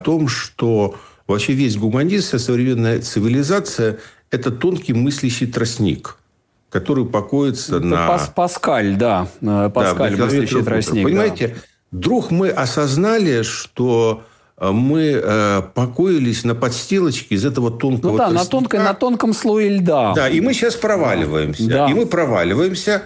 том, что вообще весь гуманизм, современная цивилизация – это тонкий мыслящий тростник, который покоится на... Паскаль, да. Паскаль, мыслящий тростник. Понимаете, вдруг мы осознали, что мы покоились на подстилочке из этого тонкого тростника. На тонком слое льда. Да, и мы сейчас проваливаемся. Да. И мы проваливаемся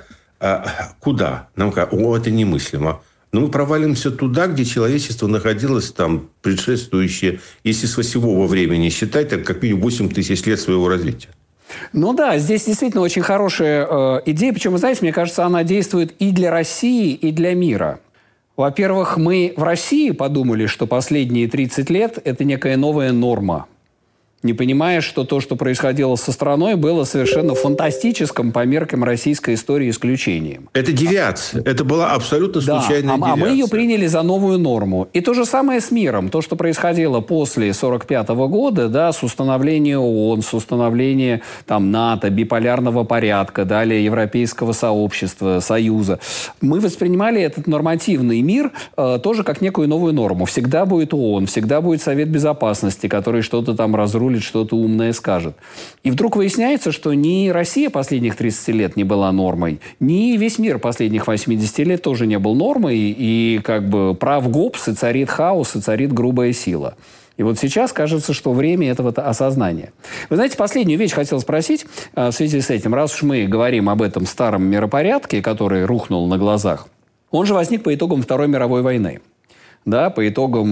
куда? Нам кажется, это немыслимо. Но мы проваливаемся туда, где человечество находилось там предшествующие, если с осевого времени считать, так как минимум 8 тысяч лет своего развития. Ну да, здесь действительно очень хорошая идея. Причем, вы знаете, мне кажется, она действует и для России, и для мира. Во-первых, мы в России подумали, что последние 30 лет – это некая новая норма. Не понимая, что то, что происходило со страной, было совершенно фантастическим по меркам российской истории исключением. Это девиация. Это была абсолютно случайная девиация. А мы ее приняли за новую норму. И то же самое с миром. То, что происходило после 1945 года, да, с установлением ООН, с установлением там, НАТО, биполярного порядка, далее Европейского сообщества, Союза. Мы воспринимали этот нормативный мир тоже как некую новую норму. Всегда будет ООН, всегда будет Совет Безопасности, который что-то там разрулит, что-то умное скажет. И вдруг выясняется, что ни Россия последних 30 лет не была нормой, ни весь мир последних 80 лет тоже не был нормой, и как бы прав Гоббс, и царит хаос, и царит грубая сила. И вот сейчас кажется, что время этого осознания. Вы знаете, последнюю вещь хотел спросить в связи с этим. Раз уж мы говорим об этом старом миропорядке, который рухнул на глазах, он же возник по итогам Второй мировой войны. Да, по итогам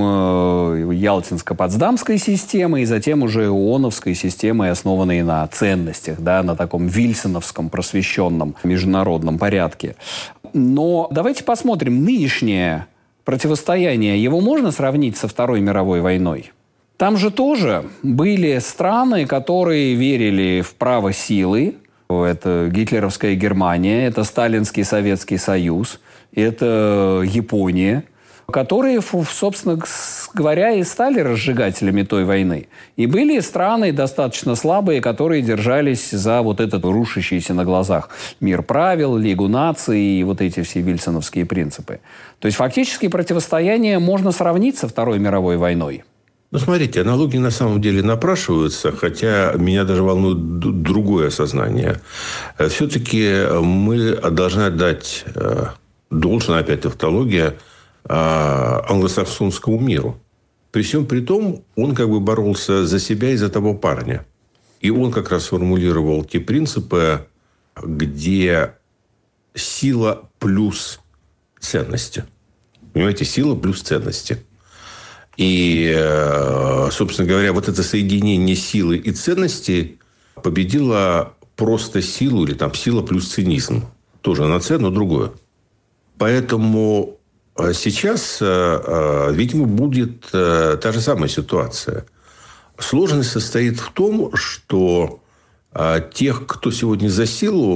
Ялтинско-Потсдамской системы и затем уже ООНовской системы, основанной на ценностях, да, на таком вильсоновском просвещенном международном порядке. Но давайте посмотрим, нынешнее противостояние, его можно сравнить со Второй мировой войной? Там же тоже были страны, которые верили в право силы. Это гитлеровская Германия, это сталинский Советский Союз, это Япония, которые, собственно говоря, и стали разжигателями той войны. И были страны достаточно слабые, которые держались за вот этот рушащийся на глазах мир правил, Лигу наций и вот эти все вильсоновские принципы. То есть фактически противостояние можно сравнить со Второй мировой войной. Ну, смотрите, аналогии на самом деле напрашиваются, хотя меня даже волнует другое осознание. Все-таки мы должны отдать должное, опять тавтология, англосаксонскому миру. При всем при том, он как бы боролся за себя и за того парня. И он как раз сформулировал те принципы, где сила плюс ценности. Понимаете, сила плюс ценности. И, собственно говоря, вот это соединение силы и ценностей победило просто силу, или там сила плюс цинизм. Тоже на цену, другое. Поэтому сейчас, видимо, будет та же самая ситуация. Сложность состоит в том, что тех, кто сегодня за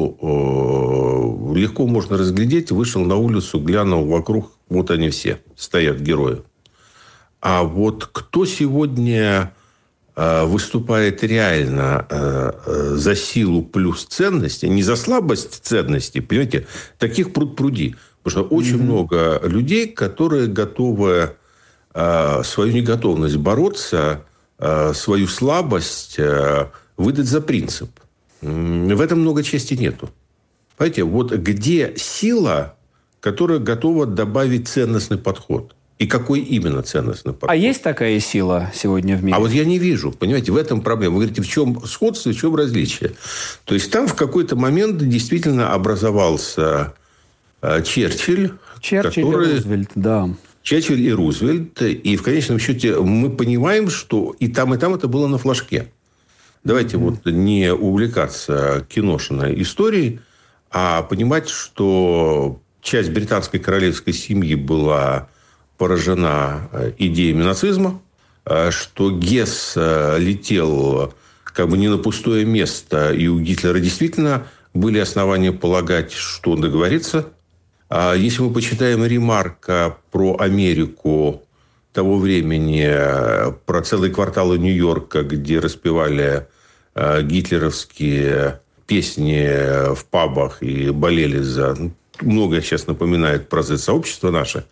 силу, легко можно разглядеть. Вышел на улицу, глянул вокруг, вот они все, стоят герои. А вот кто сегодня выступает реально за силу плюс ценности, не за слабость ценностей, понимаете, таких пруд-пруди. Потому что очень много людей, которые готовы свою неготовность бороться, свою слабость выдать за принцип. В этом много чести нету. Понимаете, вот где сила, которая готова добавить ценностный подход? И какой именно ценностный подход? А есть такая сила сегодня в мире? А вот я не вижу. Понимаете, в этом проблема. Вы говорите, в чем сходство, в чем различие? То есть, там в какой-то момент действительно образовался Черчилль, который... и Рузвельт, да. Черчилль и Рузвельт. И в конечном счете мы понимаем, что и там это было на флажке. Давайте вот не увлекаться киношной историей, а понимать, что часть британской королевской семьи была поражена идеями нацизма, что Гесс летел как бы не на пустое место, и у Гитлера действительно были основания полагать, что он договорится. Если мы почитаем Ремарка про Америку того времени, про целые кварталы Нью-Йорка, где распевали гитлеровские песни в пабах и болели за... Многое сейчас напоминает про сообщество наше.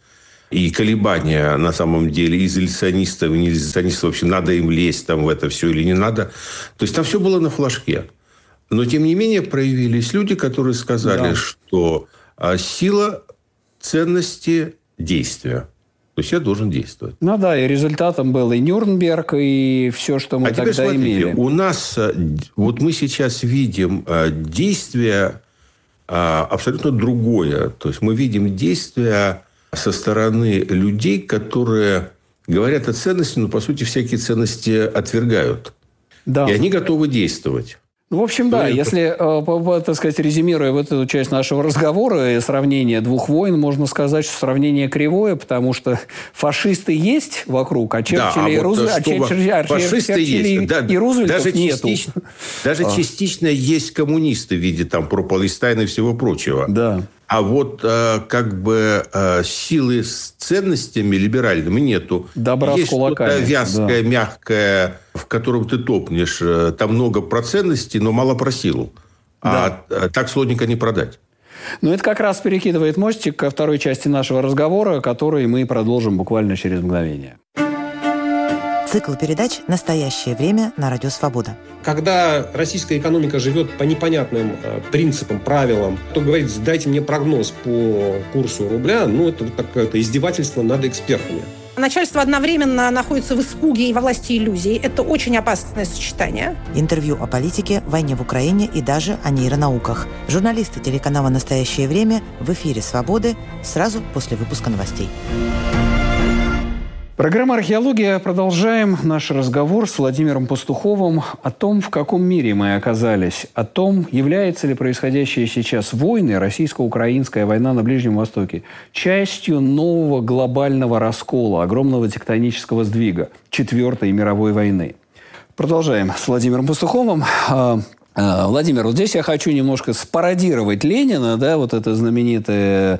и колебания на самом деле изоляционистов и неизоляционистов, вообще надо им лезть там в это все или не надо. То есть там все было на флажке. Но, тем не менее, проявились люди, которые сказали, что сила ценности действия. То есть я должен действовать. Ну да, и результатом был и Нюрнберг, и все, что мы тогда смотрите, имели. У нас, вот мы сейчас видим действие абсолютно другое. То есть мы видим действия со стороны людей, которые говорят о ценности, но, по сути, всякие ценности отвергают. Да. И они готовы действовать. В общем, да, если, так сказать, резюмируя вот эту часть нашего разговора и сравнение двух войн, можно сказать, что сравнение кривое, потому что фашисты есть вокруг, а Черчилля и Рузвельтов нету. Даже частично есть коммунисты в виде там Палестина и всего прочего. Да. А вот силы с ценностями либеральными нету. Добра есть с кулаками. Есть вязкое, мягкое, в котором ты топнешь. Там много про ценности, но мало про силу. Да. А так слоника не продать. Ну, это как раз перекидывает мостик ко второй части нашего разговора, который мы продолжим буквально через мгновение. Цикл передач «Настоящее время» на Радио Свобода. Когда российская экономика живет по непонятным принципам, правилам, то говорит, дайте мне прогноз по курсу рубля, ну, это вот такое издевательство над экспертами. Начальство одновременно находится в испуге и во власти иллюзий. Это очень опасное сочетание. Интервью о политике, войне в Украине и даже о нейронауках. Журналисты телеканала «Настоящее время» в эфире «Свободы» сразу после выпуска новостей. Программа «Археология». Продолжаем наш разговор с Владимиром Пастуховым о том, в каком мире мы оказались, о том, является ли происходящая сейчас война, российско-украинская война на Ближнем Востоке, частью нового глобального раскола, огромного тектонического сдвига Четвертой мировой войны. Продолжаем с Владимиром Пастуховым. Владимир, вот здесь я хочу немножко спародировать Ленина, да, вот это знаменитое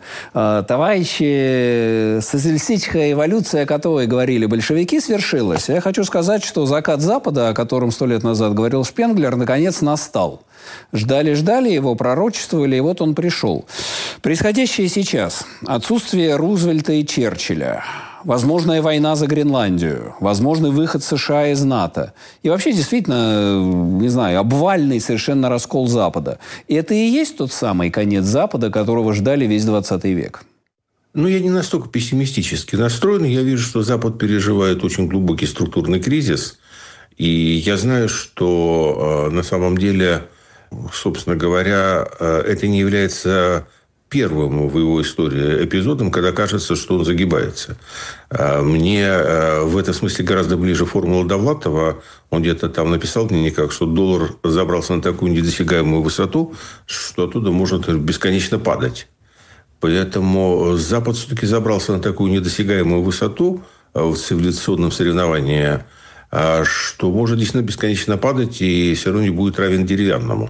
«Товарищи, социалистическая эволюция, о которой говорили большевики, свершилась». Я хочу сказать, что закат Запада, о котором 100 лет назад говорил Шпенглер, наконец настал. Ждали его, пророчествовали, и вот он пришел. Происходящее сейчас, отсутствие Рузвельта и Черчилля, возможная война за Гренландию, возможный выход США из НАТО. И вообще, действительно, не знаю, обвальный совершенно раскол Запада. И это и есть тот самый конец Запада, которого ждали весь 20 век. Ну, я не настолько пессимистически настроен. Я вижу, что Запад переживает очень глубокий структурный кризис. И я знаю, что на самом деле, собственно говоря, это не является первым в его истории эпизодом, когда кажется, что он загибается. Мне в этом смысле гораздо ближе формула Довлатова. Он где-то там написал в дневниках, что доллар забрался на такую недосягаемую высоту, что оттуда может бесконечно падать. Поэтому Запад все-таки забрался на такую недосягаемую высоту в цивилизационном соревновании, что может действительно бесконечно падать и все равно не будет равен деревянному.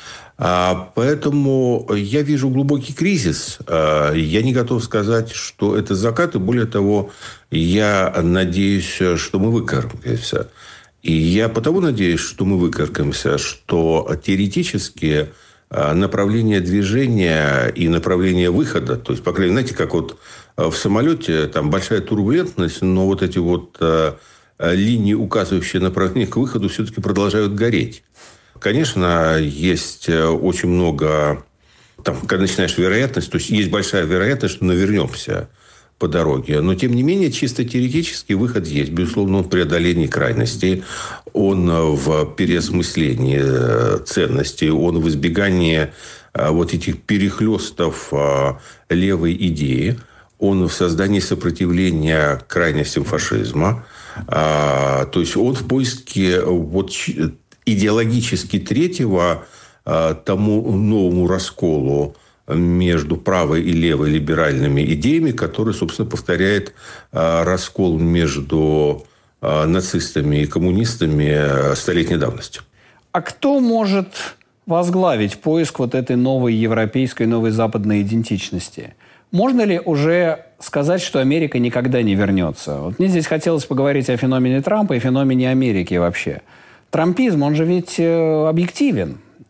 Поэтому я вижу глубокий кризис. Я не готов сказать, что это закат. И более того, я надеюсь, что мы выкарабкаемся. И я потому надеюсь, что мы выкарабкаемся, что теоретически направление движения и направление выхода, то есть, по крайней мере, знаете, как вот в самолете, там большая турбулентность, но вот эти вот линии, указывающие направление к выходу, все-таки продолжают гореть. Конечно, есть очень много... Там, когда начинаешь вероятность, то есть есть большая вероятность, что мы вернемся по дороге. Но, тем не менее, чисто теоретически выход есть. Безусловно, он в преодолении крайностей, он в переосмыслении ценностей, он в избегании вот этих перехлестов левой идеи, он в создании сопротивления крайностям фашизма. То есть он в поиске... Вот, идеологически третьего тому новому расколу между правой и левой либеральными идеями, который, собственно, повторяет раскол между нацистами и коммунистами столетней давности. А кто может возглавить поиск вот этой новой европейской, новой западной идентичности? Можно ли уже сказать, что Америка никогда не вернется? Вот мне здесь хотелось поговорить о феномене Трампа и феномене Америки вообще. Трампизм, он же ведь объективен.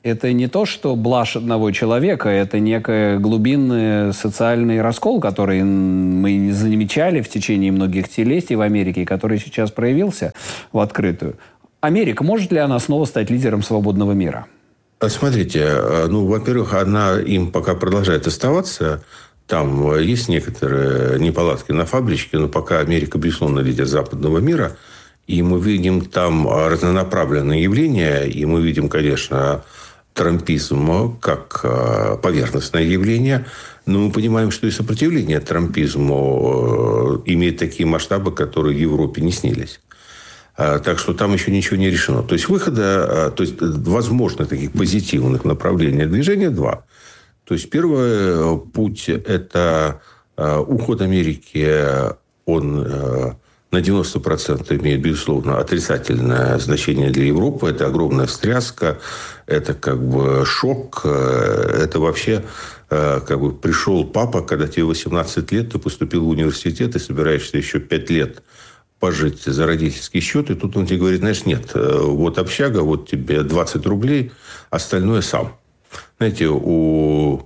Это не то, что блажь одного человека, это некий глубинный социальный раскол, который мы не замечали в течение многих десятилетий в Америке, и который сейчас проявился в открытую. Америка, может ли она снова стать лидером свободного мира? Смотрите, во-первых, она им пока продолжает оставаться. Там есть некоторые неполадки на фабричке, но пока Америка, безусловно, лидер западного мира. И мы видим там разнонаправленные явления. И мы видим, конечно, трампизм как поверхностное явление. Но мы понимаем, что и сопротивление трампизму имеет такие масштабы, которые в Европе не снились. Так что там еще ничего не решено. То есть возможных таких позитивных направлений движения два. То есть первый путь – это уход Америки, он на 90% имеет, безусловно, отрицательное значение для Европы. Это огромная встряска, это как бы шок, это вообще как бы пришел папа, когда тебе 18 лет, ты поступил в университет и собираешься еще 5 лет пожить за родительский счет, и тут он тебе говорит, знаешь, нет, вот общага, вот тебе 20 рублей, остальное сам. Знаете, у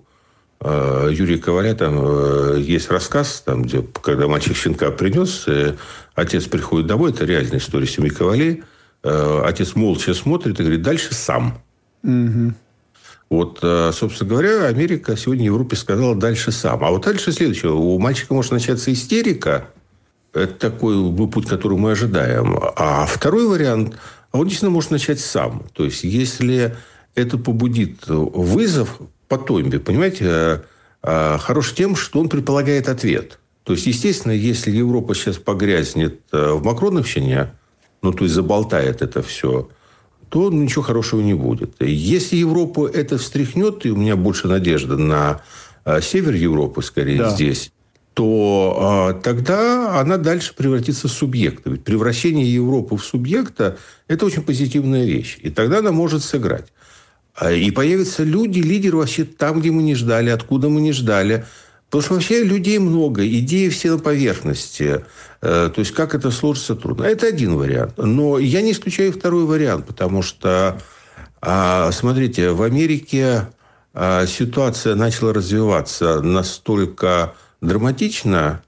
Юрия Коваля там есть рассказ, там, где, когда мальчик щенка принес, отец приходит домой, это реальная история семьи Ковалей, отец молча смотрит и говорит, дальше сам. Угу. Вот, собственно говоря, Америка сегодня Европе сказала, дальше сам. А вот дальше следующее. У мальчика может начаться истерика. Это такой путь, который мы ожидаем. А второй вариант, он действительно может начать сам. То есть, если это побудит вызов по томбе, понимаете, хорош тем, что он предполагает ответ. То есть, естественно, если Европа сейчас погрязнет в Макроновщине, то есть заболтает это все, то ничего хорошего не будет. Если Европа это встряхнет, и у меня больше надежды на север Европы, скорее здесь, то тогда она дальше превратится в субъекта. Ведь превращение Европы в субъекта – это очень позитивная вещь. И тогда она может сыграть. И появятся люди, лидеры вообще там, где мы не ждали, откуда мы не ждали. Потому что вообще людей много, идеи все на поверхности. То есть, как это сложится, трудно. Это один вариант. Но я не исключаю второй вариант, потому что, смотрите, в Америке ситуация начала развиваться настолько драматично,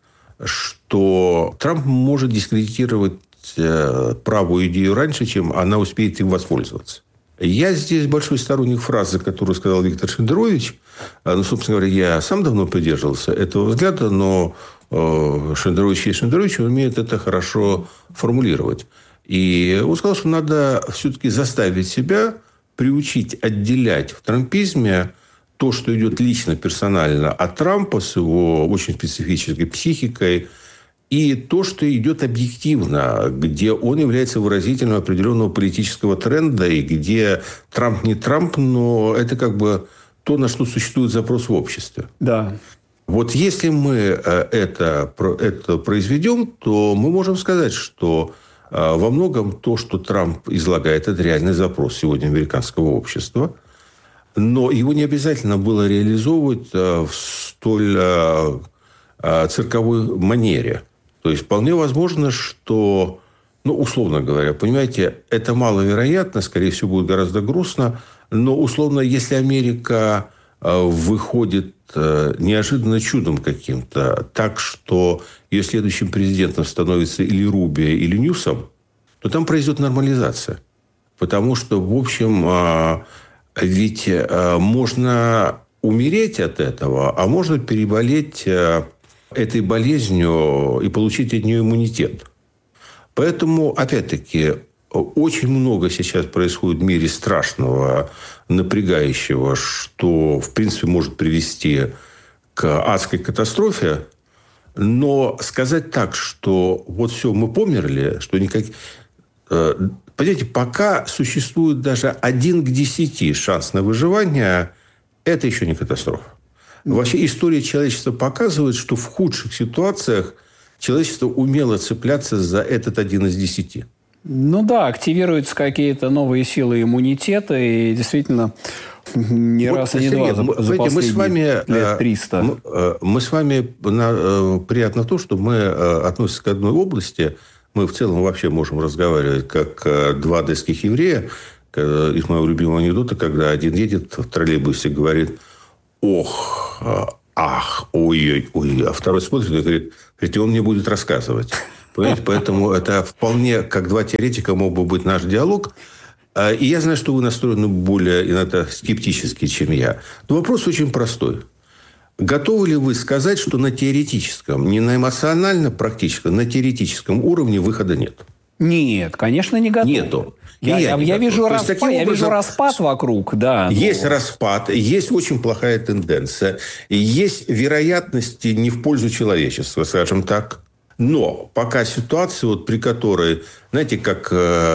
что Трамп может дискредитировать правую идею раньше, чем она успеет им воспользоваться. Я здесь большой сторонник фразы, которую сказал Виктор Шендерович. Собственно говоря, я сам давно придерживался этого взгляда, но Шендерович умеет это хорошо формулировать. И он сказал, что надо все-таки заставить себя приучить отделять в трампизме то, что идет лично, персонально от Трампа с его очень специфической психикой, и то, что идет объективно, где он является выразителем определенного политического тренда, и где Трамп не Трамп, но это как бы то, на что существует запрос в обществе. Да. Вот если мы это произведем, то мы можем сказать, что во многом то, что Трамп излагает, это реальный запрос сегодня американского общества. Но его не обязательно было реализовывать в столь цирковой манере. То есть, вполне возможно, что, условно говоря, понимаете, это маловероятно, скорее всего, будет гораздо грустно, но, условно, если Америка выходит неожиданно чудом каким-то, так что ее следующим президентом становится или Рубио, или Ньюсом, то там произойдет нормализация. Потому что, в общем, ведь можно умереть от этого, а можно переболеть этой болезнью и получить от нее иммунитет. Поэтому, опять-таки, очень много сейчас происходит в мире страшного, напрягающего, что, в принципе, может привести к адской катастрофе. Но сказать так, что вот все, мы померли, что никак... Понимаете, пока существует даже 1 к 10 шанс на выживание, это еще не катастрофа. Вообще история человечества показывает, что в худших ситуациях человечество умело цепляться за этот 1 из 10. Активируются какие-то новые силы иммунитета, и действительно не вот, раз и не два за последние лет 300. Мы с вами приятно то, что мы относимся к одной области. Мы в целом вообще можем разговаривать как два одесских еврея. из моего любимого анекдота, когда один едет в троллейбусе и говорит: ох, ах, ой-ой-ой. А второй смотрит и говорит: он мне будет рассказывать. Понимаете? Поэтому это вполне как два теоретика мог бы быть наш диалог. И я знаю, что вы настроены более иногда скептически, чем я. Но вопрос очень простой. Готовы ли вы сказать, что на теоретическом, не на эмоционально-практическом, на теоретическом уровне выхода нет? Нет, конечно, не готов. Нету. Я вижу распад вокруг, да. Есть распад, есть очень плохая тенденция, есть вероятности не в пользу человечества, скажем так. Но пока ситуация, вот, при которой, знаете, как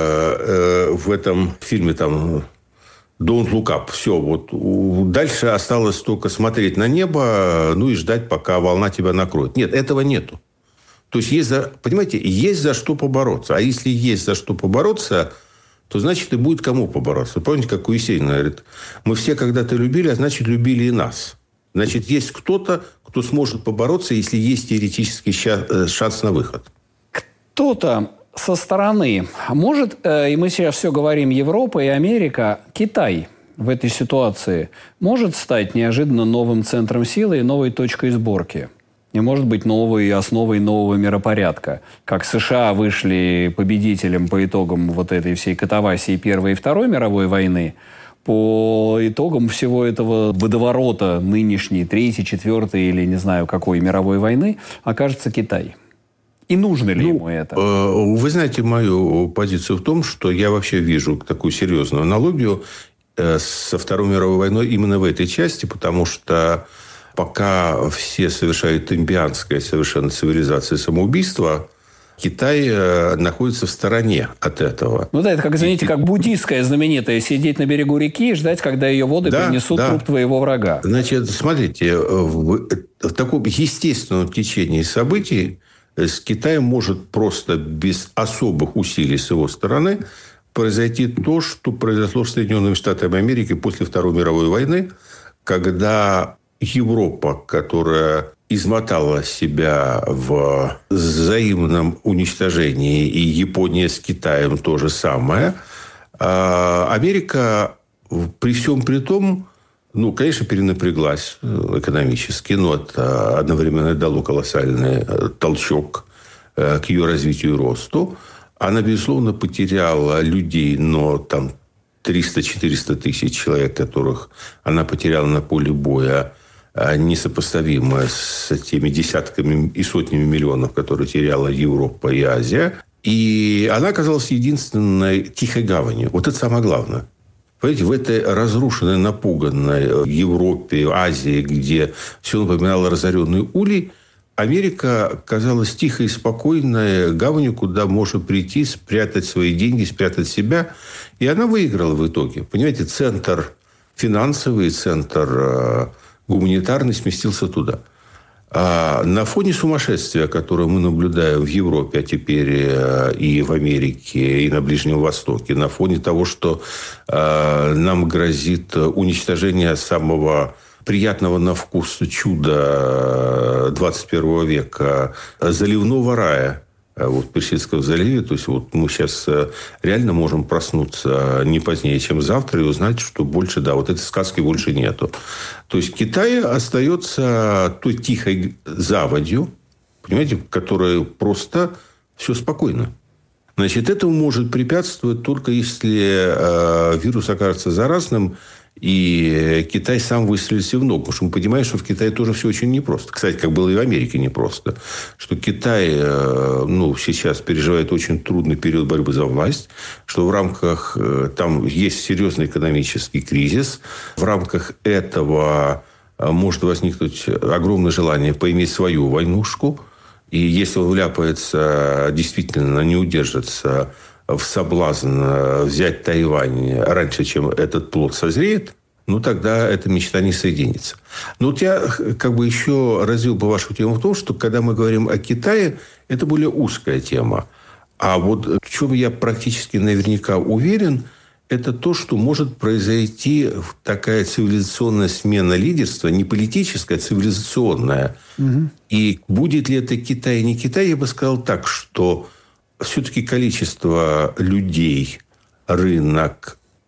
в этом фильме там «Don't look up», все, вот дальше осталось только смотреть на небо, ну и ждать, пока волна тебя накроет. Нет, этого нету. То есть, понимаете, есть за что побороться. А если есть за что побороться, то значит и будет кому побороться. Помните, как у Есенина говорит: мы все когда-то любили, а значит, любили и нас. Значит, есть кто-то, кто сможет побороться, если есть теоретический шанс на выход. Кто-то со стороны может, и мы сейчас все говорим, Европа и Америка, Китай в этой ситуации может стать неожиданно новым центром силы и новой точкой сборки. И может быть новой основой нового миропорядка. Как США вышли победителем по итогам вот этой всей катавасии Первой и Второй мировой войны, по итогам всего этого водоворота нынешней Третьей, Четвертой или не знаю какой мировой войны окажется Китай. И нужно ли ему это? Вы знаете мою позицию в том, что я вообще вижу такую серьезную аналогию со Второй мировой войной именно в этой части, потому что пока все совершают эмбиентское совершенно цивилизация самоубийства, Китай находится в стороне от этого. Ну да, это, как, извините, как буддийская знаменитая: сидеть на берегу реки и ждать, когда ее воды принесут труп твоего врага. Значит, смотрите, в таком естественном течении событий с Китаем может просто без особых усилий с его стороны произойти то, что произошло с Соединенными Штатами Америки после Второй мировой войны, когда Европа, которая измотала себя в взаимном уничтожении, и Япония с Китаем то же самое, Америка при всем при том, ну, конечно, перенапряглась экономически, но это одновременно дало колоссальный толчок к ее развитию и росту. Она, безусловно, потеряла людей, но там 300-400 тысяч человек, которых она потеряла на поле боя, несопоставимо с теми десятками и сотнями миллионов, которые теряла Европа и Азия. И она оказалась единственной тихой гаванью. Вот это самое главное. Понимаете, в этой разрушенной, напуганной Европе, Азии, где все напоминало разоренный улей, Америка оказалась тихой и спокойной гаванью, куда можно прийти, спрятать свои деньги, спрятать себя. И она выиграла в итоге. Понимаете, центр финансовый, центр гуманитарный сместился туда. А на фоне сумасшествия, которое мы наблюдаем в Европе, а теперь и в Америке, и на Ближнем Востоке, на фоне того, что нам грозит уничтожение самого приятного на вкус чуда 21 века, заливного рая, вот в Персидском заливе. То есть, вот мы сейчас реально можем проснуться не позднее, чем завтра, и узнать, что больше, да, вот этой сказки больше нету. То есть, Китай остается той тихой заводью, понимаете, в которой просто все спокойно. Значит, этому может препятствовать только если вирус окажется заразным, и Китай сам выстрелится в ногу. Потому что мы понимаем, что в Китае тоже все очень непросто. Кстати, как было и в Америке непросто. Что Китай сейчас переживает очень трудный период борьбы за власть. Что в рамках... Там есть серьезный экономический кризис. В рамках этого может возникнуть огромное желание поиметь свою войнушку. И если он вляпается, действительно не удержится в соблазн взять Тайвань раньше, чем этот плод созреет, ну, тогда эта мечта не соединится. Но вот я как бы еще развил бы вашу тему в том, что когда мы говорим о Китае, это более узкая тема. А вот в чем я практически наверняка уверен, это то, что может произойти такая цивилизационная смена лидерства, не политическая, а цивилизационная. Угу. И будет ли это Китай, не Китай, я бы сказал так, что все-таки количество людей, рынок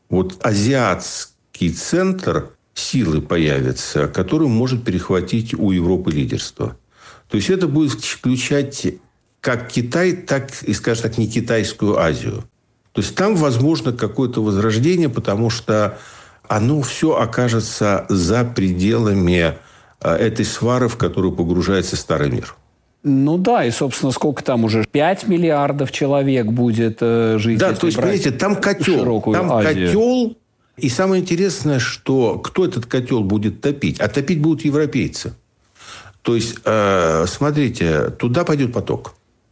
вот азиатский центр силы появится, который может перехватить у Европы лидерство. То есть это будет включать как Китай, так и, скажем так, не китайскую Азию. То есть там возможно какое-то возрождение, потому что оно все окажется за пределами этой свары, в которую погружается старый мир. Ну да, и, собственно, сколько там уже? 5 миллиардов человек будет жить. Да, то есть, понимаете, там котел. Там котел. И самое интересное, что кто этот котел будет топить? А топить будут европейцы. То есть, смотрите, туда пойдет поток.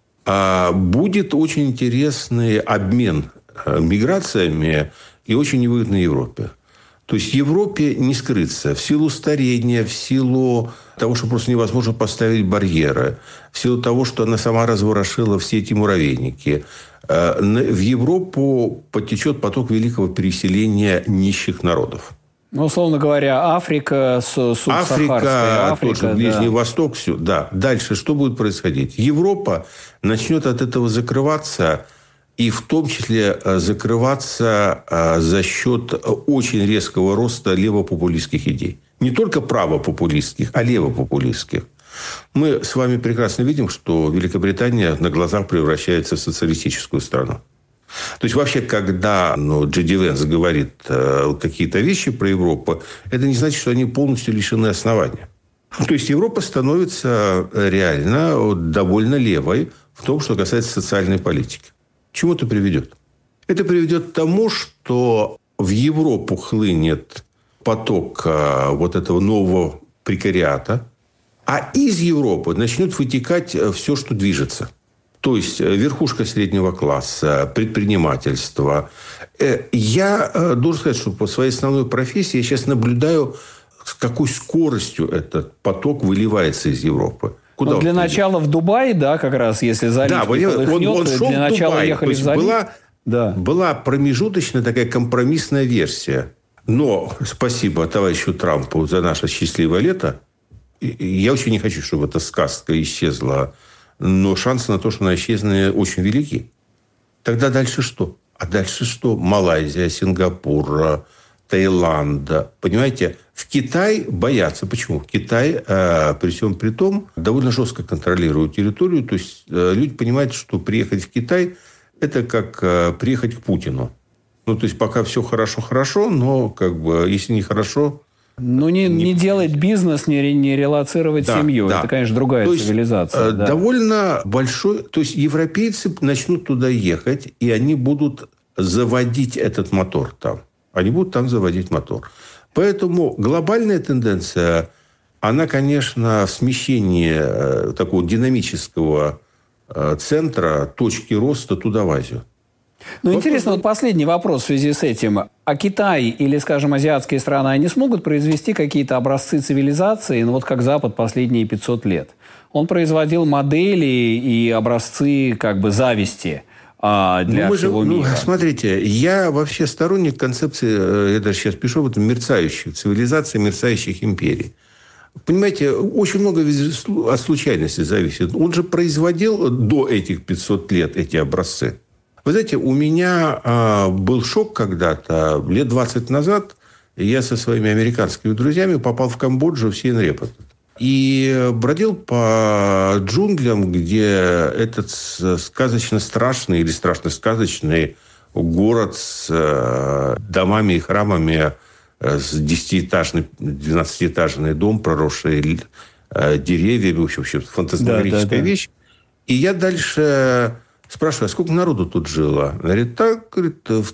Будет очень интересный обмен миграциями и очень невыгодно Европе. То есть, Европе не скрыться в силу старения, в силу того, что просто невозможно поставить барьеры, в силу того, что она сама разворошила все эти муравейники. В Европу потечет поток великого переселения нищих народов. Ну, условно говоря, Африка, субсахарская Африка, тоже Ближний Восток, все. Да. Дальше что будет происходить? Европа начнет от этого закрываться, и в том числе закрываться за счет очень резкого роста левопопулистских идей. Не только правопопулистских, а левопопулистских. Мы с вами прекрасно видим, что Великобритания на глазах превращается в социалистическую страну. То есть, вообще, когда Джей Ди Венс говорит какие-то вещи про Европу, это не значит, что они полностью лишены основания. То есть, Европа становится реально довольно левой в том, что касается социальной политики. К чему это приведет? Это приведет к тому, что в Европу хлынет поток вот этого нового прекариата, а из Европы начнет вытекать все, что движется. То есть, верхушка среднего класса, предпринимательство. Я должен сказать, что по своей основной профессии я сейчас наблюдаю, с какой скоростью этот поток выливается из Европы. Куда для начала в Дубай, да, как раз, если залив полыхнет, он шел для начала в Дубай. ехали в залив. Была промежуточная такая компромиссная версия. Но спасибо товарищу Трампу за наше счастливое лето. Я очень не хочу, чтобы эта сказка исчезла. Но шансы на то, что она исчезнет, очень велики. Тогда дальше что? А дальше что? Малайзия, Сингапур, Таиланд. Понимаете, в Китай боятся. Почему? Китай, при всем при том, довольно жестко контролирует территорию. То есть, люди понимают, что приехать в Китай – это как приехать к Путину. Ну, то есть, пока все хорошо-хорошо, но если не хорошо... Ну, не делать бизнес, не релацировать семью. Да. Это, конечно, другая цивилизация. Довольно большой... То есть, европейцы начнут туда ехать, и они будут заводить этот мотор там. Они будут там заводить мотор. Поэтому глобальная тенденция, она, конечно, в смещении такого динамического центра, точки роста туда в Азию. Ну, интересно, вот последний вопрос в связи с этим. А Китай или, скажем, азиатские страны, они смогут произвести какие-то образцы цивилизации, вот как Запад последние 500 лет? Он производил модели и образцы зависти для всего мира. Смотрите, я вообще сторонник концепции, я даже сейчас пишу об этом, мерцающих цивилизаций, мерцающих империй. Понимаете, очень много от случайности зависит. Он же производил до этих 500 лет эти образцы. Вы знаете, у меня был шок когда-то, лет 20 назад, я со своими американскими друзьями попал в Камбоджу, в Сиен-Реп. И бродил по джунглям, где этот сказочно страшный или страшно сказочный город с домами и храмами, с 10-этажный, 12-этажный дом, проросший деревьями. В общем, фантасмагорическая вещь. И я дальше... Спрашиваю, а сколько народу тут жило? Говорит, в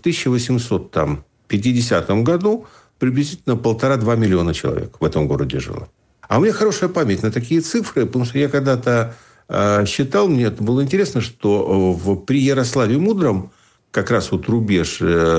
1850 году приблизительно 1,5-2 миллиона человек в этом городе жило. А у меня хорошая память на такие цифры, потому что я когда-то считал, мне это было интересно, что при Ярославе Мудром, как раз рубеж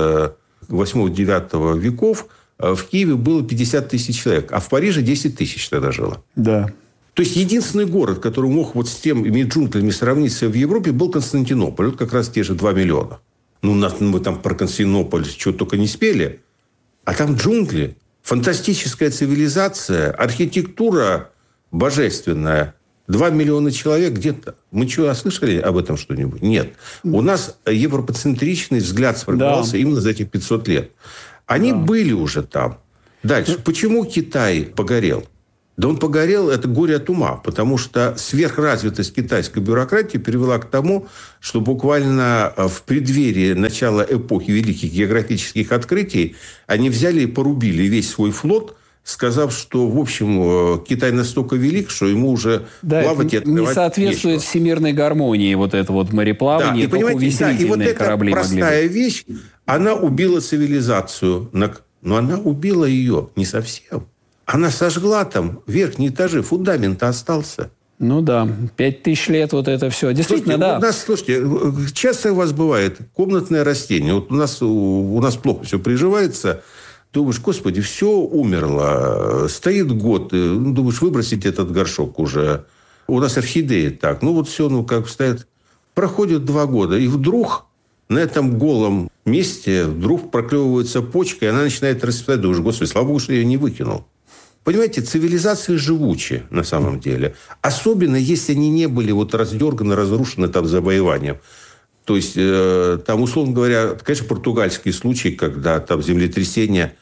8-9 веков, в Киеве было 50 тысяч человек, а в Париже 10 тысяч тогда жило. Да. То есть, единственный город, который мог с теми джунглями сравниться в Европе, был Константинополь. Вот как раз те же 2 миллиона. Мы там про Константинополь чего только не спели. А там джунгли, фантастическая цивилизация, архитектура божественная. 2 миллиона человек где-то. Мы что, слышали об этом что-нибудь? Нет. У нас европоцентричный взгляд сформировался именно за эти 500 лет. Они были уже там. Дальше. Почему Китай погорел? Да он погорел, это горе от ума, потому что сверхразвитость китайской бюрократии привела к тому, что буквально в преддверии начала эпохи великих географических открытий они взяли и порубили весь свой флот, сказав, что, в общем, Китай настолько велик, что ему уже плавать и открывать не соответствует нечего. всемирной гармонии вот это вот мореплавание, только увеселительные и вот эта корабли простая вещь, она убила цивилизацию. Но она убила ее не совсем. Она сожгла там верхние этажи, фундамент остался. Ну да, 5000 лет вот это все. Действительно, слушайте, часто у вас бывает комнатное растение. Вот у нас плохо все приживается. Думаешь, господи, все умерло. Стоит год. Думаешь, выбросить этот горшок уже. У нас орхидеи так. Все, как стоит. Проходит 2 года. И вдруг на этом голом месте вдруг проклевывается почка, и она начинает расцветать. Думаешь, господи, слава богу, что я ее не выкинул. Понимаете, цивилизации живучи на самом деле. Особенно, если они не были раздерганы, разрушены завоеванием. То есть, там, условно говоря, конечно, португальский случай, когда там землетрясение.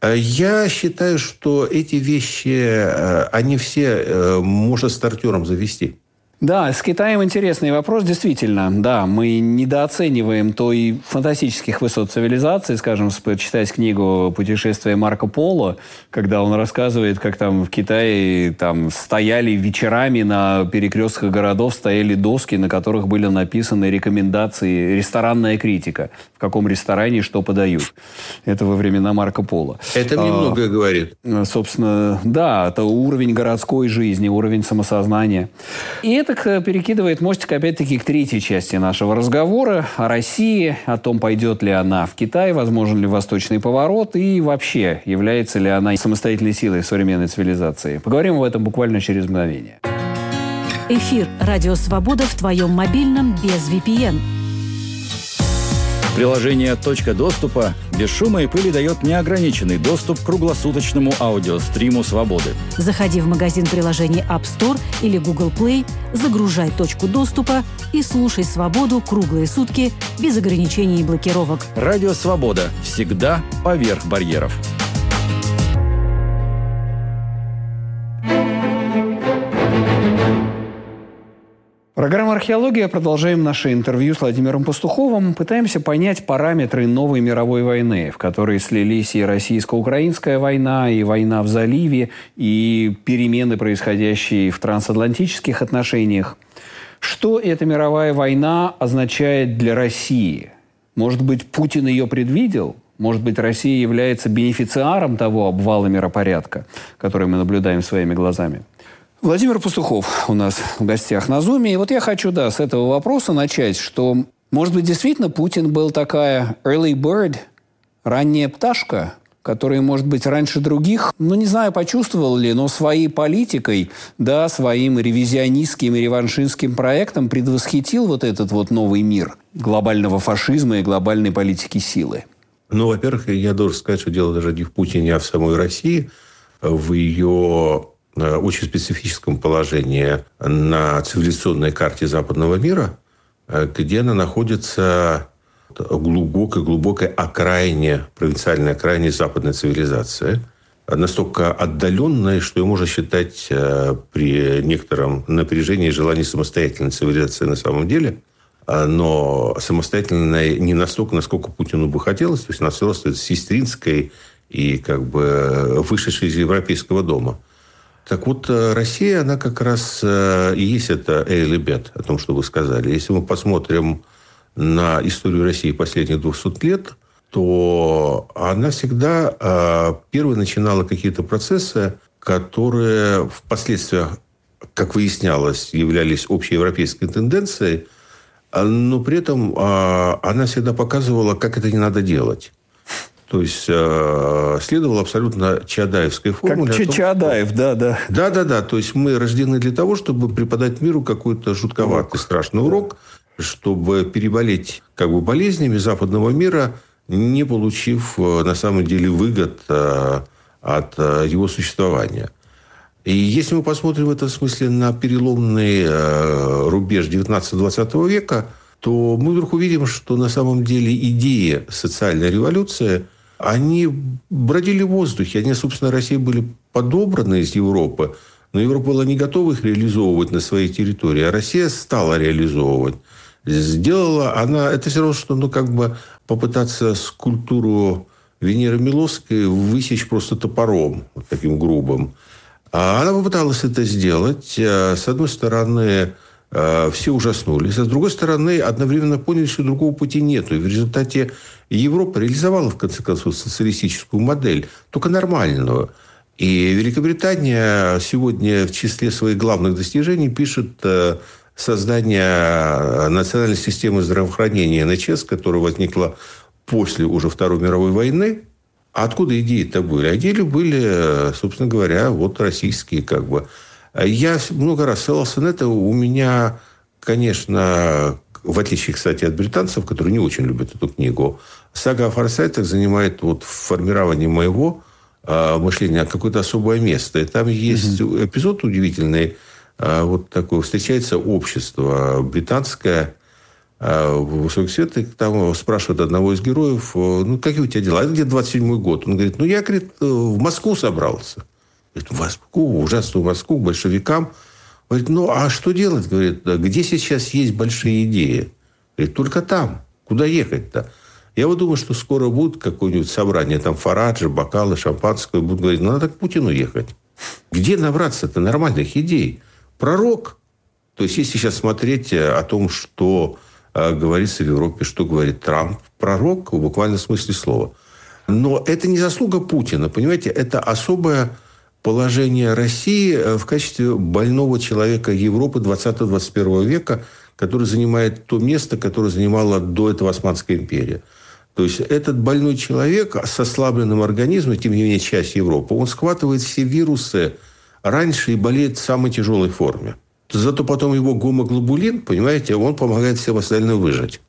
Я считаю, что эти вещи, они все можно стартером завести. Да, с Китаем интересный вопрос, действительно. Да, мы недооцениваем той фантастических высот цивилизации, скажем, почитать книгу «Путешествие Марко Поло», когда он рассказывает, как там в Китае там стояли вечерами на перекрестках городов, стояли доски, на которых были написаны рекомендации, ресторанная критика, в каком ресторане что подают. Это во времена Марко Поло. Это мне многое говорит. Собственно, да, это уровень городской жизни, уровень самосознания. И это перекидывает мостик, опять-таки, к третьей части нашего разговора о России, о том, пойдет ли она в Китай, возможен ли восточный поворот и вообще, является ли она самостоятельной силой в современной цивилизации. Поговорим об этом буквально через мгновение. Эфир «Радио Свобода» в твоем мобильном без VPN. Приложение «Точка доступа» без шума и пыли дает неограниченный доступ к круглосуточному аудиостриму «Свободы». Заходи в магазин приложений App Store или Google Play, загружай «Точку доступа» и слушай «Свободу» круглые сутки без ограничений и блокировок. Радио «Свобода» всегда поверх барьеров. Программа «Археология». Продолжаем наше интервью с Владимиром Пастуховым. Пытаемся понять параметры новой мировой войны, в которой слились и российско-украинская война, и война в заливе, и перемены, происходящие в трансатлантических отношениях. Что эта мировая война означает для России? Может быть, Путин ее предвидел? Может быть, Россия является бенефициаром того обвала миропорядка, который мы наблюдаем своими глазами? Владимир Пастухов у нас в гостях на Зуме. И вот я хочу, с этого вопроса начать, что, может быть, действительно Путин был такая early bird, ранняя пташка, которая, может быть, раньше других, не знаю, почувствовал ли, но своей политикой, своим ревизионистским и реваншистским проектом предвосхитил вот этот новый мир глобального фашизма и глобальной политики силы. Во-первых, я должен сказать, что дело даже не в Путине, а в самой России, в ее очень специфическом положении на цивилизационной карте западного мира, где она находится глубокой окраине, провинциальной окраине западной цивилизации, настолько отдаленной, что ее можно считать при некотором напряжении и желании самостоятельной цивилизации на самом деле, но самостоятельной не настолько, насколько Путину бы хотелось, то есть она остается сестринской и вышедшей из Европейского дома. Так вот, Россия, она как раз и есть это early bet, о том, что вы сказали. Если мы посмотрим на историю России последних 200 лет, то она всегда первой начинала какие-то процессы, которые впоследствии, как выяснялось, являлись общеевропейской тенденцией, но при этом она всегда показывала, как это не надо делать. То есть, следовало абсолютно чаадаевской формуле. Как Чаадаев, да. Да. То есть, мы рождены для того, чтобы преподать миру какой-то жутковатый, страшный урок, чтобы переболеть болезнями западного мира, не получив, на самом деле, выгод от его существования. И если мы посмотрим в этом смысле на переломный рубеж 19-20 века, то мы вдруг увидим, что на самом деле идеи социальной революции, они бродили в воздухе. Они, собственно, России были подобраны из Европы, но Европа была не готова их реализовывать на своей территории, а Россия стала реализовывать. Сделала она... Это все равно, что попытаться скульптуру Венеры Милосской высечь просто топором, вот таким грубым. А она попыталась это сделать. С одной стороны, все ужаснулись, а с другой стороны, одновременно поняли, что другого пути нету. И в результате Европа реализовала, в конце концов, социалистическую модель, только нормальную. И Великобритания сегодня в числе своих главных достижений пишет создание национальной системы здравоохранения НХС, которая возникла после уже Второй мировой войны. А откуда идеи-то были? Идеи были, собственно говоря, вот российские Я много раз ссылался на это. У меня, конечно, в отличие, кстати, от британцев, которые не очень любят эту книгу, сага о форсайтах занимает в формировании моего мышления какое-то особое место. И там есть эпизод удивительный. Вот такое. Встречается общество британское в высоких светах. Там спрашивают одного из героев, какие у тебя дела? Это где-то 27-й год. Он говорит, я, в Москву собрался. Говорит, в Москву, ужасную Москву, к большевикам. Говорит, а что делать? Говорит, где сейчас есть большие идеи? Говорит, только там. Куда ехать-то? Я вот думаю, что скоро будет какое-нибудь собрание, там Фараджи, бокалы, шампанское. Будут говорить, надо к Путину ехать. Где набраться-то нормальных идей? Пророк. То есть, если сейчас смотреть о том, что говорится в Европе, что говорит Трамп, пророк в буквальном смысле слова. Но это не заслуга Путина, понимаете? Это особое положение России в качестве больного человека Европы 20-21 века, который занимает то место, которое занимала до этого Османская империя. То есть, этот больной человек с ослабленным организмом, тем не менее, часть Европы, он схватывает все вирусы раньше и болеет в самой тяжелой форме. Зато потом его гомоглобулин, понимаете, он помогает всем остальным выжить.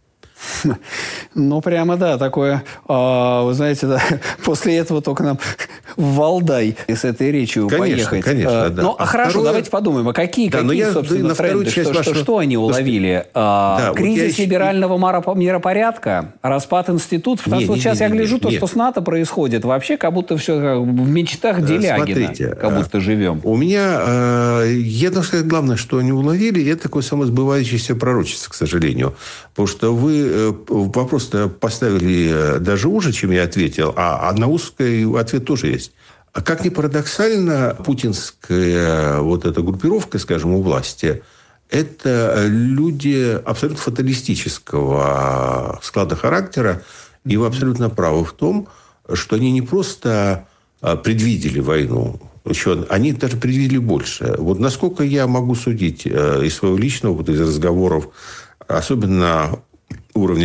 Прямо, да, такое, вы знаете, да, после этого только нам в Валдай с этой речью поехать. Конечно, да. Хорошо, давайте подумаем, какие, собственно, тренды, что они уловили? Кризис либерального миропорядка, распад институтов, потому что сейчас я гляжу, что с НАТО происходит, вообще как будто все в мечтах Делягина, как будто живем. У меня, я должен сказать, главное, что они уловили, это такое самосбывающееся пророчество, к сожалению. Потому что вы вопрос-то поставили даже уже, чем я ответил, а на узкий ответ тоже есть. Как ни парадоксально, путинская вот эта группировка, скажем, у власти, это люди абсолютно фаталистического склада характера, и вы абсолютно правы в том, что они не просто предвидели войну, они даже предвидели больше. Вот насколько я могу судить из своего личного опыта, из разговоров, особенно уровня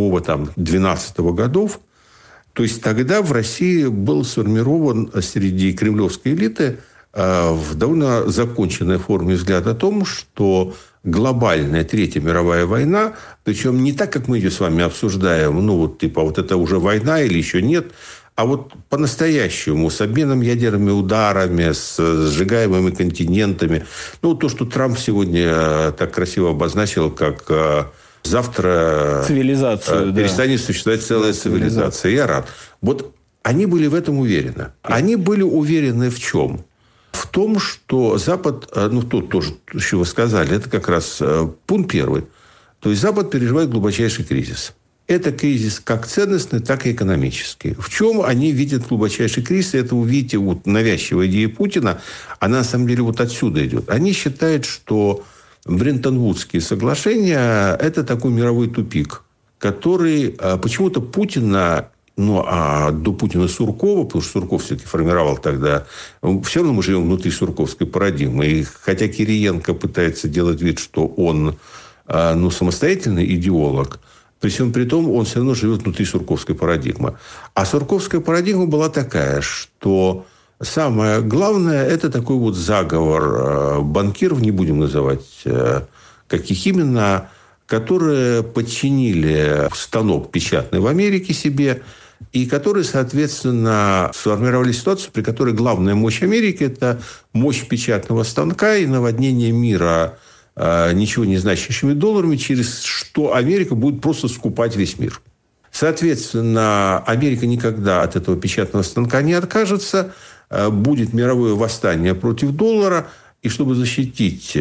7-12 годов, то есть тогда в России был сформирован среди кремлевской элиты в довольно законченной форме взгляд о том, что глобальная Третья мировая война, причем не так, как мы ее с вами обсуждаем, вот это уже война или еще нет, а вот по-настоящему, с обменом ядерными ударами, с сжигаемыми континентами. То, что Трамп сегодня так красиво обозначил, как завтра перестанет существовать целая цивилизация. Я рад. Вот они были в этом уверены. Они были уверены в чем? В том, что Запад, тут тоже, что вы сказали, это как раз пункт первый. То есть, Запад переживает глубочайший кризис. Это кризис как ценностный, так и экономический. В чем они видят глубочайший кризис? Это вы видите, навязчивая идея Путина, она на самом деле отсюда идет. Они считают, что Бреттон-Вудские соглашения – это такой мировой тупик, который почему-то Путина, до Путина Суркова, потому что Сурков все-таки формировал тогда, все равно мы живем внутри сурковской парадигмы. И хотя Кириенко пытается делать вид, что он самостоятельный идеолог, при всем при том, он все равно живет внутри сурковской парадигмы. А сурковская парадигма была такая, что самое главное – это такой заговор банкиров, не будем называть каких именно, которые подчинили станок печатный в Америке себе и которые, соответственно, сформировали ситуацию, при которой главная мощь Америки – это мощь печатного станка и наводнение мира ничего не значащими долларами, через что Америка будет просто скупать весь мир. Соответственно, Америка никогда от этого печатного станка не откажется, будет мировое восстание против доллара, и чтобы защитить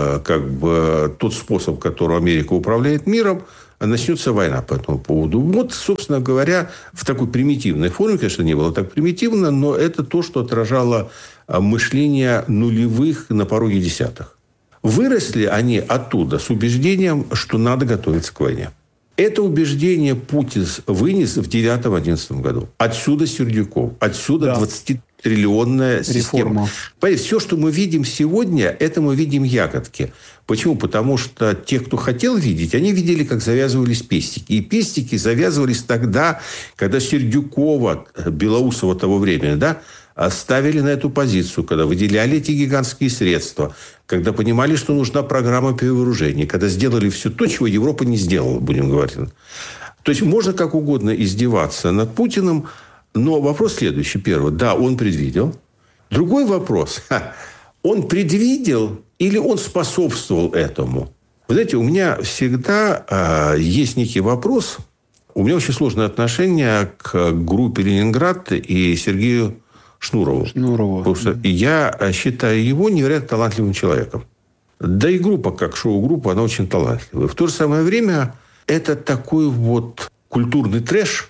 тот способ, которым Америка управляет миром, начнется война по этому поводу. Вот, собственно говоря, в такой примитивной форме, конечно, не было так примитивно, но это то, что отражало мышление нулевых на пороге десятых. Выросли они оттуда с убеждением, что надо готовиться к войне. Это убеждение Путин вынес в 2009-2011 году. Отсюда Сердюков, отсюда 20-триллионная система. Понимаете, все, что мы видим сегодня, это мы видим ягодки. Почему? Потому что те, кто хотел видеть, они видели, как завязывались пестики. И пестики завязывались тогда, когда Сердюкова, Белоусова того времени, ставили на эту позицию, когда выделяли эти гигантские средства, когда понимали, что нужна программа перевооружения, когда сделали все то, чего Европа не сделала, будем говорить. То есть, можно как угодно издеваться над Путиным, но вопрос следующий. Первый. Да, он предвидел. Другой вопрос. Он предвидел или он способствовал этому? Вы знаете, у меня всегда есть некий вопрос. У меня очень сложное отношение к группе «Ленинград» и Сергею Шнурову. Потому что я считаю его невероятно талантливым человеком. Да и группа, как шоу-группа, она очень талантливая. В то же самое время это такой вот культурный трэш,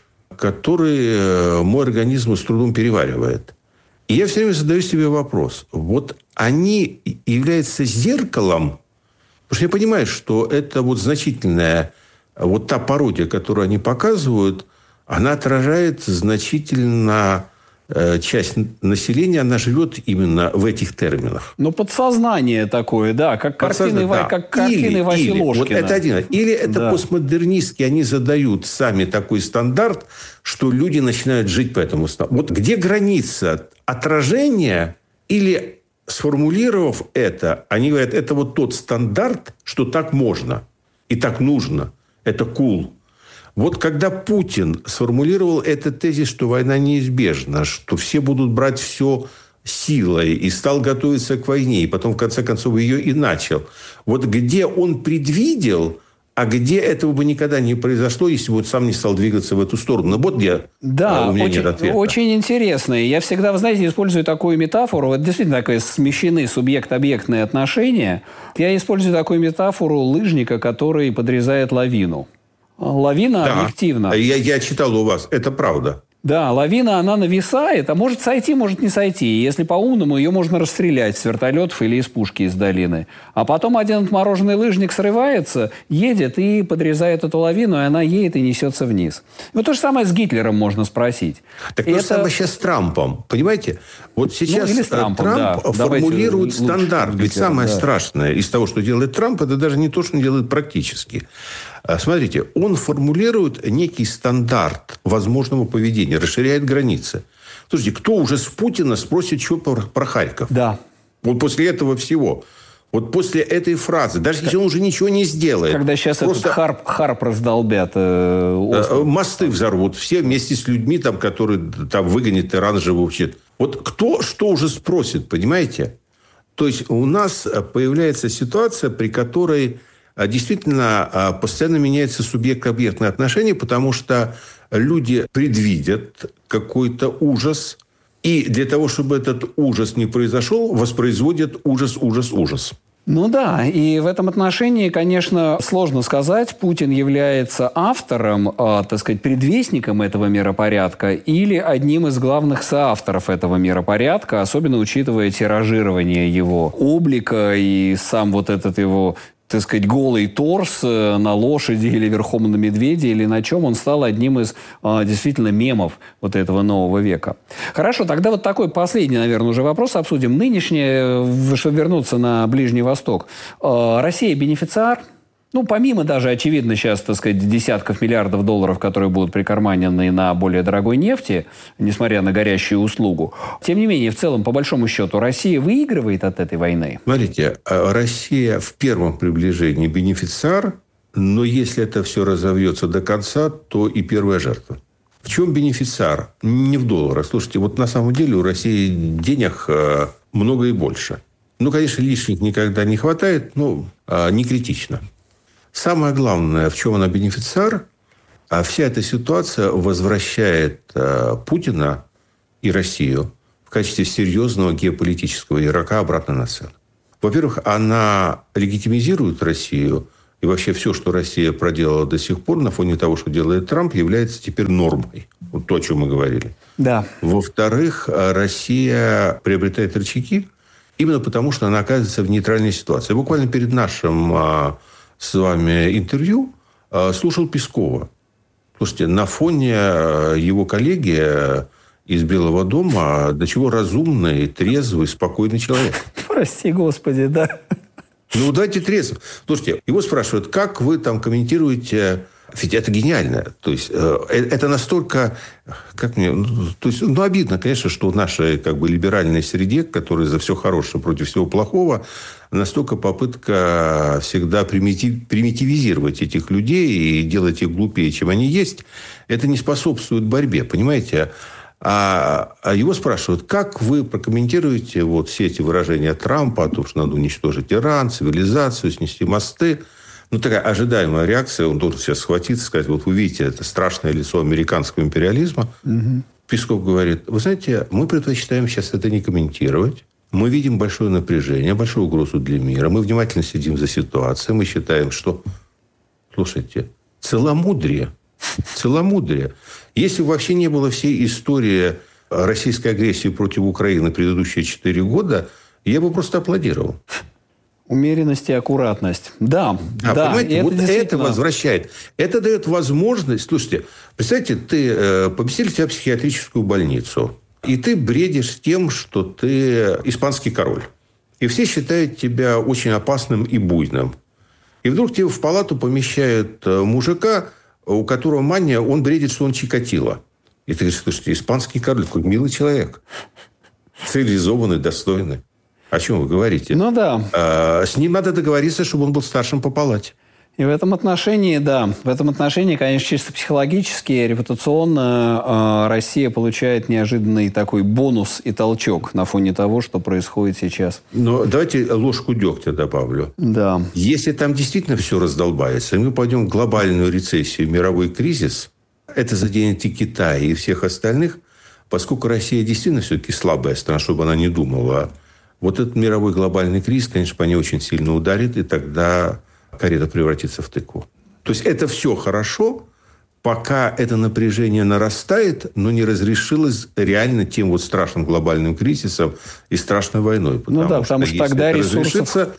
который мой организм с трудом переваривает. И я все время задаю себе вопрос. Вот они являются зеркалом, потому что я понимаю, что это вот значительная, вот та пародия, которую они показывают, она отражает значительно часть населения, она живет именно в этих терминах. Но подсознание такое, да, как картины Васи Ложкина. Вот это один. Или это постмодернистки, они задают сами такой стандарт, что люди начинают жить по этому стандарту. Вот где граница отражения или, сформулировав это, они говорят, это вот тот стандарт, что так можно и так нужно. Это cool. Вот когда Путин сформулировал этот тезис, что война неизбежна, что все будут брать все силой, и стал готовиться к войне, и потом, в конце концов, ее и начал. Вот где он предвидел, а где этого бы никогда не произошло, если бы он сам не стал двигаться в эту сторону. Но вот где у меня нет ответа. Очень интересно. Я всегда, вы знаете, использую такую метафору. Это действительно такое смещены субъект-объектные отношения. Я использую такую метафору лыжника, который подрезает лавину. Лавина объективно. Я читал у вас. Это правда. Да, лавина, она нависает, а может сойти, может не сойти. Если по-умному, ее можно расстрелять с вертолетов или из пушки из долины. А потом один отмороженный лыжник срывается, едет и подрезает эту лавину, и она едет и несется вниз. Вот то же самое с Гитлером можно спросить. Так то же самое сейчас с Трампом. Понимаете? Вот сейчас Трамп формулирует стандарт. Ведь самое страшное из того, что делает Трамп, это даже не то, что он делает практически. Смотрите, он формулирует некий стандарт возможного поведения, расширяет границы. Слушайте, кто уже с Путина спросит, что про Харьков? Да. Вот после этого всего. Вот после этой фразы, даже если он уже ничего не сделает. Когда сейчас просто этот Харп раздолбят. Мосты взорвут. Все вместе с людьми, там, которые там выгонят Иран живущих. Вот кто что уже спросит, понимаете? То есть у нас появляется ситуация, при которой действительно постоянно меняется субъект-объектное отношение, потому что люди предвидят какой-то ужас, и для того, чтобы этот ужас не произошел, воспроизводят ужас. Ну да, и в этом отношении, конечно, сложно сказать, Путин является автором, так сказать, предвестником этого миропорядка или одним из главных соавторов этого миропорядка, особенно учитывая тиражирование его облика и сам вот этот его, так сказать, голый торс на лошади или верхом на медведе или на чем, он стал одним из действительно мемов вот этого нового века. Хорошо, тогда вот такой последний, наверное, уже вопрос обсудим. Нынешнее, чтобы вернуться на Ближний Восток, Россия бенефициар? Ну, помимо даже, очевидно, сейчас, так сказать, десятков миллиардов долларов, которые будут прикарманены на более дорогой нефти, несмотря на горящую услугу. Тем не менее, в целом, по большому счету, Россия выигрывает от этой войны? Смотрите, Россия в первом приближении бенефициар, но если это все разовьется до конца, то и первая жертва. В чем бенефициар? Не в долларах. Слушайте, вот на самом деле у России денег много и больше. Ну, конечно, лишних никогда не хватает, но не критично. Самое главное, в чем она бенефициар, вся эта ситуация возвращает Путина и Россию в качестве серьезного геополитического игрока обратно на сцену. Во-первых, она легитимизирует Россию, и вообще все, что Россия проделала до сих пор на фоне того, что делает Трамп, является теперь нормой. Вот то, о чем мы говорили. Да. Во-вторых, Россия приобретает рычаги именно потому, что она оказывается в нейтральной ситуации. Буквально перед нашим с вами интервью слушал Пескова. Слушайте, на фоне его коллеги из Белого дома до чего разумный, трезвый, спокойный человек. Прости, Господи, да. Ну, дайте трезво. Слушайте, его спрашивают, как вы там комментируете... Ведь это гениально. То есть, это настолько... обидно, конечно, что в нашей либеральной среде, которая за все хорошее против всего плохого, настолько попытка всегда примитивизировать этих людей и делать их глупее, чем они есть, это не способствует борьбе, понимаете? А его спрашивают, как вы прокомментируете вот все эти выражения Трампа о том, что надо уничтожить Иран, цивилизацию, снести мосты. Ну, такая ожидаемая реакция. Он должен сейчас схватиться и сказать, вот вы видите, это страшное лицо американского империализма. Угу. Песков говорит, вы знаете, мы предпочитаем сейчас это не комментировать. Мы видим большое напряжение, большую угрозу для мира. Мы внимательно следим за ситуацией. Мы считаем, что, слушайте, целомудрие. Если бы вообще не было всей истории российской агрессии против Украины предыдущие 4 года, я бы просто аплодировал. Умеренность и аккуратность. Да. Понимаете, вот это возвращает. Это дает возможность... Слушайте, представьте, поместили тебя в психиатрическую больницу, и ты бредишь тем, что ты испанский король. И все считают тебя очень опасным и буйным. И вдруг тебе в палату помещают мужика, у которого мания, он бредит, что он Чикатило. И ты говоришь, слушайте, испанский король, какой милый человек. Цивилизованный, достойный. О чем вы говорите? Ну, да. С ним надо договориться, чтобы он был старшим по палате. И в этом отношении, конечно, чисто психологически, репутационно Россия получает неожиданный такой бонус и толчок на фоне того, что происходит сейчас. Но давайте ложку дегтя добавлю. Да. Если там действительно все раздолбается, и мы пойдем в глобальную рецессию, мировой кризис, это заденет и Китай, и всех остальных, поскольку Россия действительно все-таки слабая страна, чтобы она не думала. Вот этот мировой глобальный кризис, конечно, по ней очень сильно ударит, и тогда карета превратится в тыкву. То есть, это все хорошо, пока это напряжение нарастает, но не разрешилось реально тем вот страшным глобальным кризисом и страшной войной. Потому что тогда ресурсов...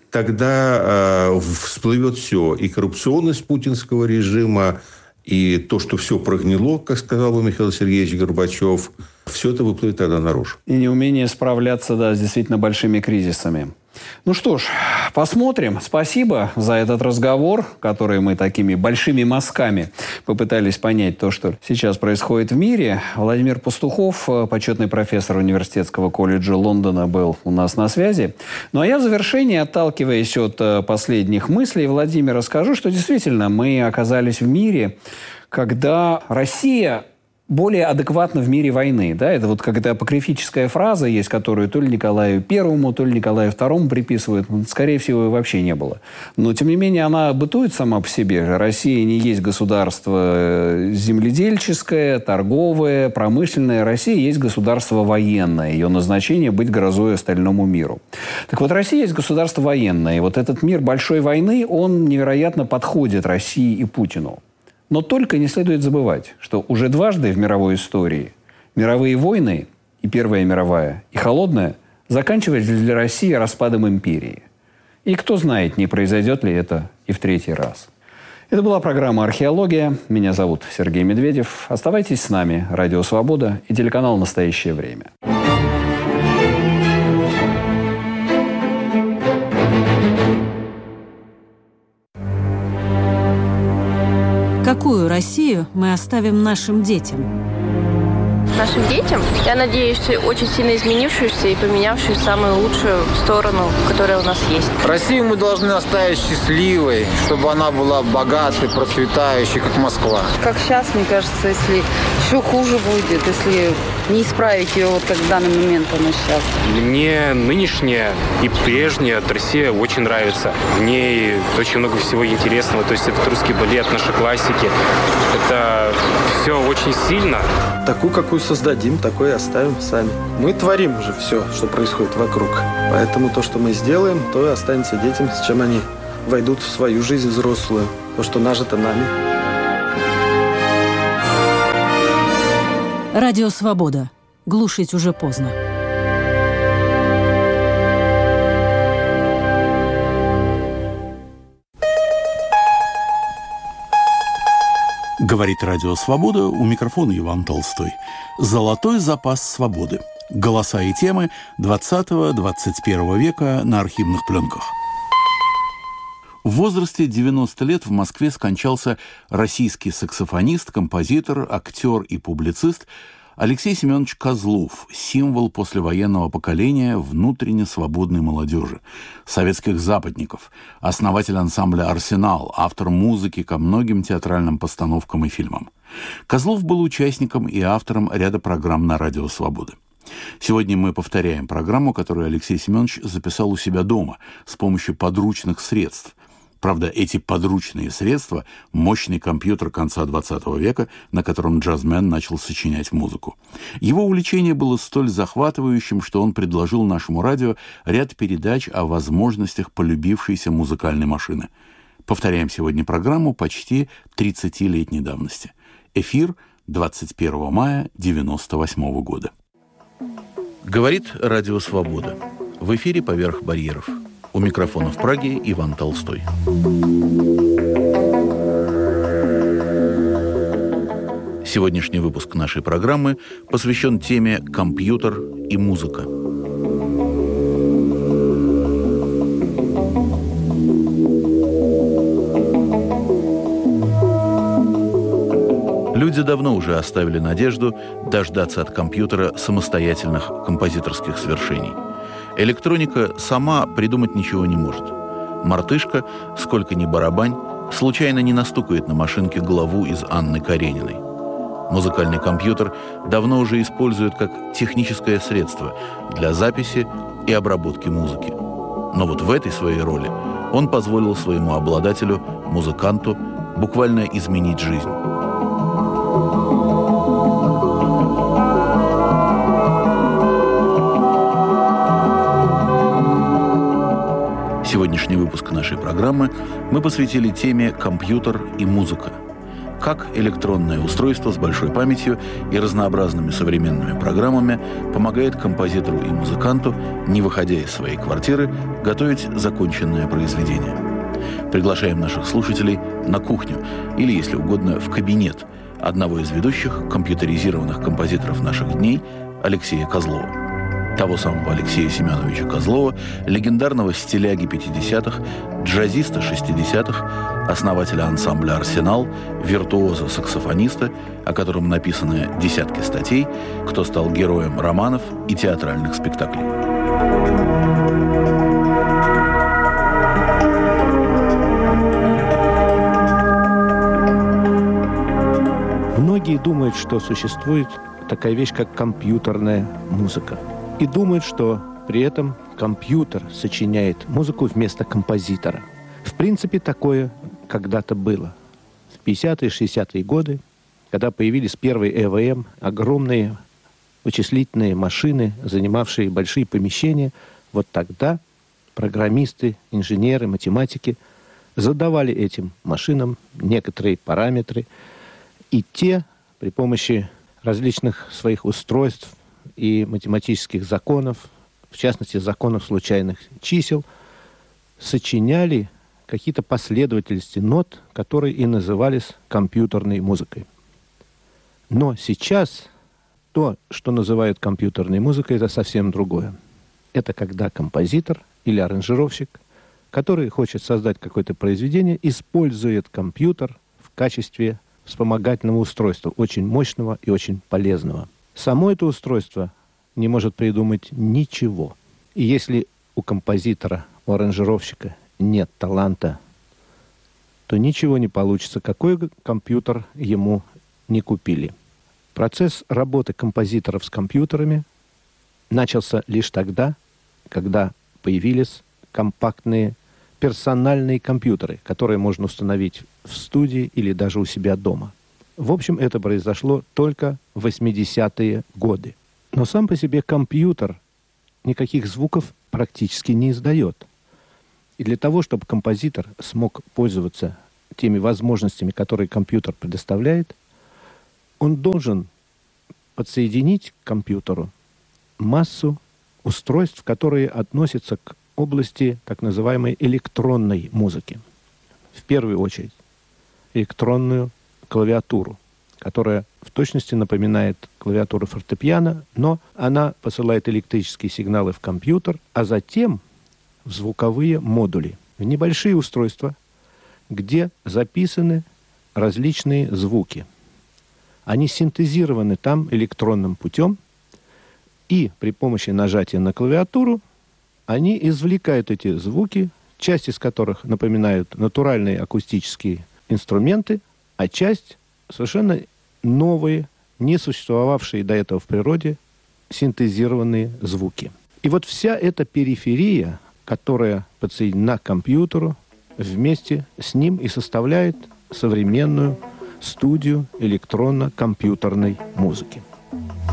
Тогда всплывет все. И коррупционность путинского режима, и то, что все прогнило, как сказал бы Михаил Сергеевич Горбачев, все это выплывет тогда наружу. И неумение справляться, с действительно большими кризисами. Ну что ж, посмотрим. Спасибо за этот разговор, который мы такими большими мазками попытались понять то, что сейчас происходит в мире. Владимир Пастухов, почетный профессор Университетского колледжа Лондона, был у нас на связи. Ну а я в завершении, отталкиваясь от последних мыслей Владимира, скажу, что действительно мы оказались в мире, когда Россия более адекватно в мире войны. Да? Это вот какая-то апокрифическая фраза есть, которую то ли Николаю Первому, то ли Николаю Второму приписывают. Скорее всего, вообще не было. Но, тем не менее, она бытует сама по себе. Россия не есть государство земледельческое, торговое, промышленное. Россия есть государство военное. Ее назначение – быть грозой остальному миру. Так вот, Россия есть государство военное. И вот этот мир большой войны, он невероятно подходит России и Путину. Но только не следует забывать, что уже дважды в мировой истории мировые войны, и Первая мировая, и Холодная, заканчивались для России распадом империи. И кто знает, не произойдет ли это и в третий раз. Это была программа «Археология». Меня зовут Сергей Медведев. Оставайтесь с нами. Радио «Свобода» и телеканал «Настоящее время». Какую Россию мы оставим нашим детям? нашим детям. Я надеюсь, очень сильно изменившуюся и поменявшую самую лучшую сторону, которая у нас есть. Россию мы должны оставить счастливой, чтобы она была богатой, процветающей, как Москва. Как сейчас, мне кажется, если еще хуже будет, если не исправить ее, вот как в данный момент она сейчас. Мне нынешняя и прежняя Россия очень нравится. В ней очень много всего интересного. То есть это русский балет, наши классики. Это все очень сильно. Такую, какую создадим, такой и оставим сами. Мы творим же все, что происходит вокруг. Поэтому то, что мы сделаем, то и останется детям, с чем они войдут в свою жизнь взрослую. То, что нажито нами. Радио «Свобода». Глушить уже поздно. Говорит Радио «Свобода», у микрофона Иван Толстой. Золотой запас свободы. Голоса и темы 20-21 века на архивных пленках. В возрасте 90 лет в Москве скончался российский саксофонист, композитор, актер и публицист Алексей Семенович Козлов, символ послевоенного поколения внутренне свободной молодежи, советских западников, основатель ансамбля «Арсенал», автор музыки ко многим театральным постановкам и фильмам. Козлов был участником и автором ряда программ на Радио «Свобода». Сегодня мы повторяем программу, которую Алексей Семенович записал у себя дома с помощью подручных средств. Правда, эти подручные средства – мощный компьютер конца XX века, на котором джазмен начал сочинять музыку. Его увлечение было столь захватывающим, что он предложил нашему радио ряд передач о возможностях полюбившейся музыкальной машины. Повторяем сегодня программу почти 30-летней давности. Эфир 21 мая 1998 года. Говорит Радио «Свобода». В эфире «Поверх барьеров». У микрофона в Праге Иван Толстой. Сегодняшний выпуск нашей программы посвящен теме «Компьютер и музыка». Люди давно уже оставили надежду дождаться от компьютера самостоятельных композиторских свершений. Электроника сама придумать ничего не может. Мартышка, сколько ни барабань, случайно не настукает на машинке главу из Анны Карениной. Музыкальный компьютер давно уже используют как техническое средство для записи и обработки музыки. Но вот в этой своей роли он позволил своему обладателю, музыканту, буквально изменить жизнь. Сегодняшний выпуск нашей программы мы посвятили теме «Компьютер и музыка». Как электронное устройство с большой памятью и разнообразными современными программами помогает композитору и музыканту, не выходя из своей квартиры, готовить законченное произведение. Приглашаем наших слушателей на кухню или, если угодно, в кабинет одного из ведущих компьютеризированных композиторов наших дней Алексея Козлова. Того самого Алексея Семеновича Козлова, легендарного стиляги 50-х, джазиста 60-х, основателя ансамбля «Арсенал», виртуоза-саксофониста, о котором написаны десятки статей, кто стал героем романов и театральных спектаклей. Многие думают, что существует такая вещь, как компьютерная музыка. И думают, что при этом компьютер сочиняет музыку вместо композитора. В принципе, такое когда-то было. В 50-е, 60-е годы, когда появились первые ЭВМ, огромные вычислительные машины, занимавшие большие помещения, вот тогда программисты, инженеры, математики задавали этим машинам некоторые параметры, и те при помощи различных своих устройств и математических законов, в частности, законов случайных чисел, сочиняли какие-то последовательности нот, которые и назывались компьютерной музыкой. Но сейчас то, что называют компьютерной музыкой, это совсем другое. Это когда композитор или аранжировщик, который хочет создать какое-то произведение, использует компьютер в качестве вспомогательного устройства, очень мощного и очень полезного. Само это устройство не может придумать ничего. И если у композитора, у аранжировщика нет таланта, то ничего не получится, какой компьютер ему не купили. Процесс работы композиторов с компьютерами начался лишь тогда, когда появились компактные персональные компьютеры, которые можно установить в студии или даже у себя дома. В общем, это произошло только в 80-е годы. Но сам по себе компьютер никаких звуков практически не издает. И для того, чтобы композитор смог пользоваться теми возможностями, которые компьютер предоставляет, он должен подсоединить к компьютеру массу устройств, которые относятся к области так называемой электронной музыки. В первую очередь электронную клавиатуру, которая в точности напоминает клавиатуру фортепиано, но она посылает электрические сигналы в компьютер, а затем в звуковые модули, в небольшие устройства, где записаны различные звуки. Они синтезированы там электронным путем, и при помощи нажатия на клавиатуру они извлекают эти звуки, часть из которых напоминают натуральные акустические инструменты, а часть совершенно новые, не существовавшие до этого в природе, синтезированные звуки. И вот вся эта периферия, которая подсоединена к компьютеру, вместе с ним и составляет современную студию электронно-компьютерной музыки.